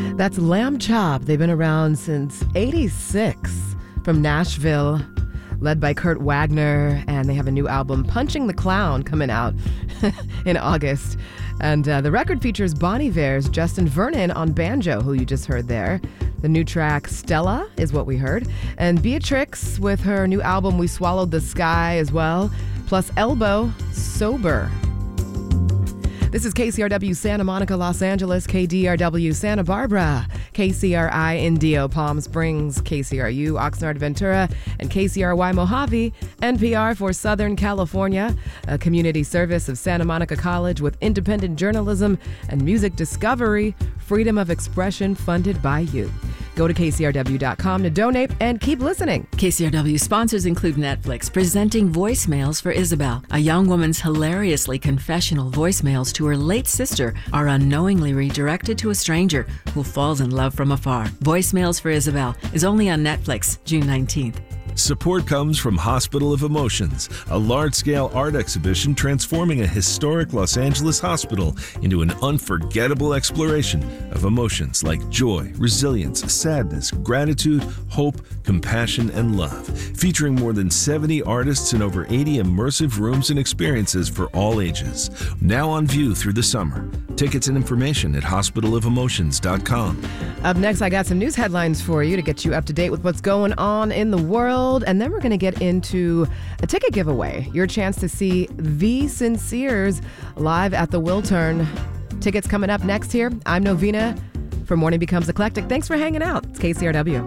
That's Lamb Chop. They've been around since '86 from Nashville, led by Kurt Wagner, and they have a new album, Punching the Clown, coming out in August. And the record features Bon Iver's Justin Vernon on banjo, who you just heard there. The new track, Stella, is what we heard. And Beatrix with her new album, We Swallowed the Sky, as well. Plus Elbow, Sober. This is KCRW Santa Monica, Los Angeles, KDRW Santa Barbara, KCRI Indio, Palm Springs, KCRU Oxnard, Ventura, and KCRY Mojave, NPR for Southern California, a community service of Santa Monica College with independent journalism and music discovery, freedom of expression funded by you. Go to KCRW.com to donate and keep listening. KCRW sponsors include Netflix, presenting Voicemails for Isabel. A young woman's hilariously confessional voicemails to her late sister are unknowingly redirected to a stranger who falls in love from afar. Voicemails for Isabel is only on Netflix, June 19th. Support comes from Hospital of Emotions, a large-scale art exhibition transforming a historic Los Angeles hospital into an unforgettable exploration of emotions like joy, resilience, sadness, gratitude, hope, compassion, and love. Featuring more than 70 artists and over 80 immersive rooms and experiences for all ages. Now on view through the summer. Tickets and information at hospitalofelmotions.com. Up next, I got some news headlines for you to get you up to date with what's going on in the world. And then we're going to get into a ticket giveaway. Your chance to see The Sinceres live at the Wiltern. Tickets coming up next here. I'm Novena for Morning Becomes Eclectic. Thanks for hanging out. It's KCRW.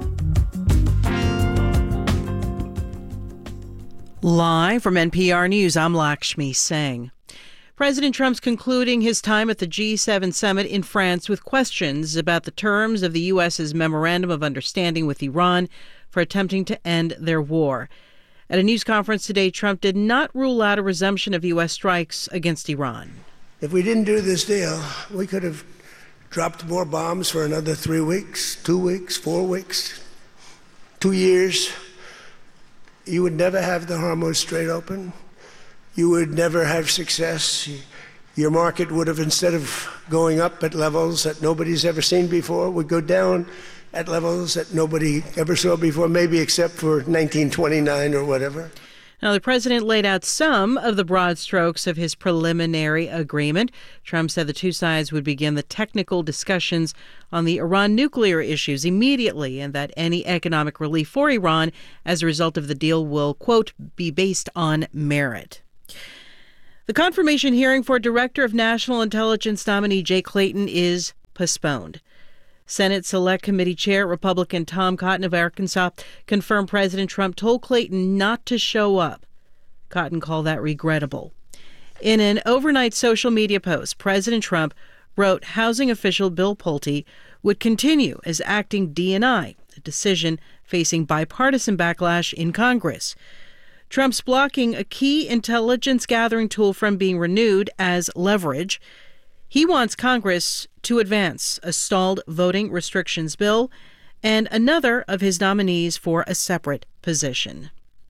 Live from NPR News, I'm Lakshmi Singh. President Trump's concluding his time at the G7 summit in France with questions about the terms of the U.S.'s Memorandum of Understanding with Iran for attempting to end their war. At a news conference today, Trump did not rule out a resumption of U.S. strikes against Iran. If we didn't do this deal, we could have dropped more bombs for another 3 weeks, 2 weeks, 4 weeks, 2 years. You would never have the Hormuz Strait open. You would never have success. Your market would have, instead of going up at levels that nobody's ever seen before, would go down at levels that nobody ever saw before, maybe except for 1929 or whatever. Now, the president laid out some of the broad strokes of his preliminary agreement. Trump said the two sides would begin the technical discussions on the Iran nuclear issues immediately, and that any economic relief for Iran as a result of the deal will, quote, be based on merit. The confirmation hearing for Director of National Intelligence nominee Jay Clayton is postponed. Senate Select Committee Chair Republican Tom Cotton of Arkansas confirmed President Trump told Clayton not to show up. Cotton called that regrettable. In an overnight social media post, President Trump wrote housing official Bill Pulte would continue as acting DNI, a decision facing bipartisan backlash in Congress. Trump's blocking a key intelligence gathering tool from being renewed as leverage. He wants Congress to advance a stalled voting restrictions bill and another of his nominees for a separate position.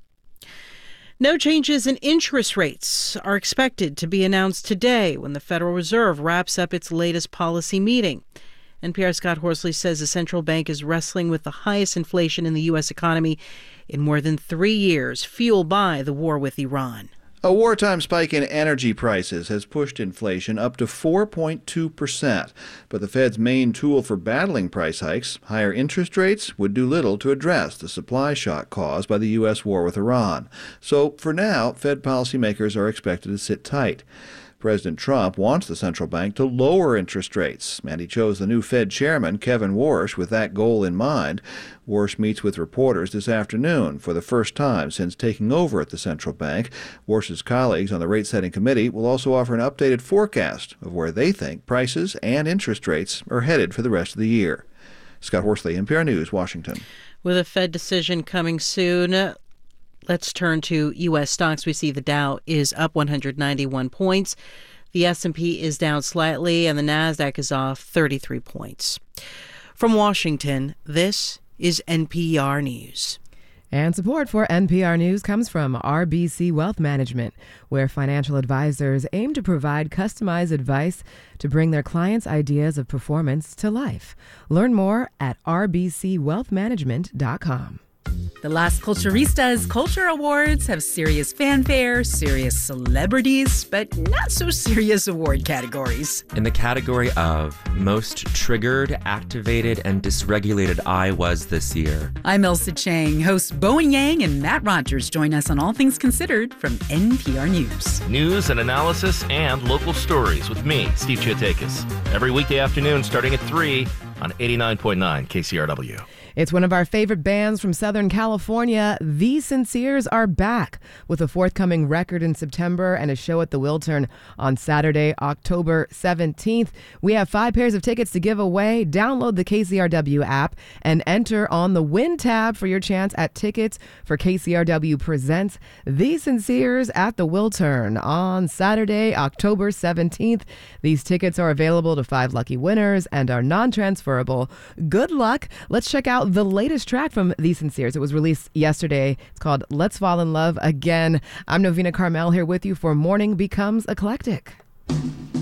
No changes in interest rates are expected to be announced today when the Federal Reserve wraps up its latest policy meeting. NPR's Scott Horsley says the central bank is wrestling with the highest inflation in the U.S. economy in more than 3 years, fueled by the war with Iran. A wartime spike in energy prices has pushed inflation up to 4.2%. But the Fed's main tool for battling price hikes, higher interest rates, would do little to address the supply shock caused by the U.S. war with Iran. So, for now, Fed policymakers are expected to sit tight. President Trump wants the central bank to lower interest rates, and he chose the new Fed chairman, Kevin Warsh, with that goal in mind. Warsh meets with reporters this afternoon for the first time since taking over at the central bank. Warsh's colleagues on the rate-setting committee will also offer an updated forecast of where they think prices and interest rates are headed for the rest of the year. Scott Horsley, NPR News, Washington. With a Fed decision coming soon, let's turn to U.S. stocks. We see the Dow is up 191 points. The S&P is down slightly, and the Nasdaq is off 33 points. From Washington, this is NPR News. And support for NPR News comes from RBC Wealth Management, where financial advisors aim to provide customized advice to bring their clients' ideas of performance to life. Learn more at rbcwealthmanagement.com. The Las Culturistas Culture Awards have serious fanfare, serious celebrities, but not so serious award categories. In the category of Most Triggered, Activated, and Dysregulated I Was this year. I'm Elsa Chang. Hosts Bowen Yang and Matt Rogers join us on All Things Considered from NPR News. News and analysis and local stories with me, Steve Chiotakis. Every weekday afternoon starting at 3 on 89.9 KCRW. It's one of our favorite bands from Southern California. The Sinceres are back with a forthcoming record in September and a show at the Wiltern on Saturday, October 17th. We have 5 pairs of tickets to give away. Download the KCRW app and enter on the Win tab for your chance at tickets for KCRW Presents The Sinceres at the Wiltern on Saturday, October 17th. These tickets are available to 5 lucky winners and are non-transferable. Good luck. Let's check out the latest track from The Sinceres. It was released yesterday. It's called Let's Fall in Love Again. I'm Novena Carmel here with you for Morning Becomes Eclectic.